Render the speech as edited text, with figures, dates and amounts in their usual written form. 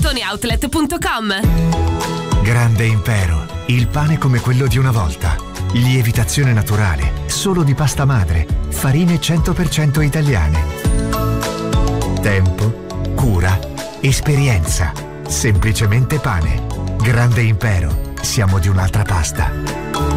panettoneoutlet.com. Grande Impero, il pane come quello di una volta. Lievitazione naturale, solo di pasta madre, farine 100% italiane. Tempo, cura, esperienza. Semplicemente pane. Grande Impero, siamo di un'altra pasta.